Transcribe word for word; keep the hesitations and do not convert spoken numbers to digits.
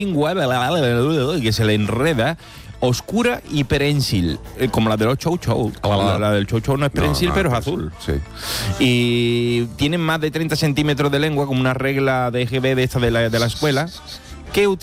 lengua que se le enreda, oscura y prensil, eh, como la de los chow chow. La, la del chow chow no es prensil, no, no, pero es azul. Sí. Y tienen más de treinta centímetros de lengua, como una regla de G B de esta de la, de la escuela, que